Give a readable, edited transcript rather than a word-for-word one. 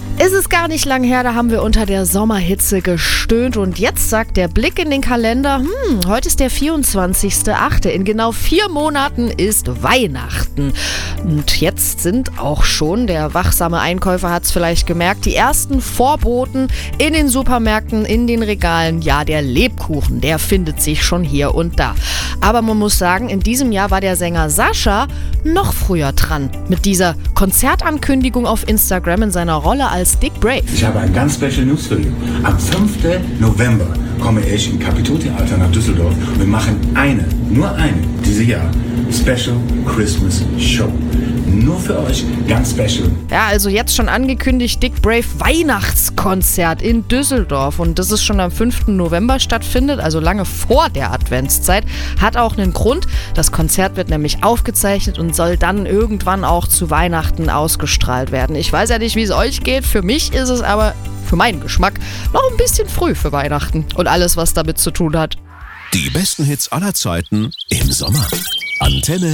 Es ist gar nicht lang her, da haben wir unter der Sommerhitze gestöhnt und jetzt sagt der Blick in den Kalender, heute ist der 24.8. In genau 4 Monaten ist Weihnachten. Und jetzt sind auch schon, der wachsame Einkäufer hat es vielleicht gemerkt, die ersten Vorboten in den Supermärkten, in den Regalen. Ja, der Lebkuchen, der findet sich schon hier und da. Aber man muss sagen, in diesem Jahr war der Sänger Sascha noch früher dran mit dieser Konzertankündigung auf Instagram in seiner Rolle als Dick Brave. Ich habe ein ganz Special News für dich. Am 5. November komme ich im Kapitoltheater nach Düsseldorf und wir machen nur eine, dieses Jahr, Special Christmas Show. Nur für euch, ganz special. Ja, also jetzt schon angekündigt, Dick Brave Weihnachtskonzert in Düsseldorf. Und dass es schon am 5. November stattfindet, also lange vor der Adventszeit, hat auch einen Grund. Das Konzert wird nämlich aufgezeichnet und soll dann irgendwann auch zu Weihnachten ausgestrahlt werden. Ich weiß ja nicht, wie es euch geht. Für mich ist es aber, für meinen Geschmack, noch ein bisschen früh für Weihnachten und alles, was damit zu tun hat. Die besten Hits aller Zeiten im Sommer. Antenne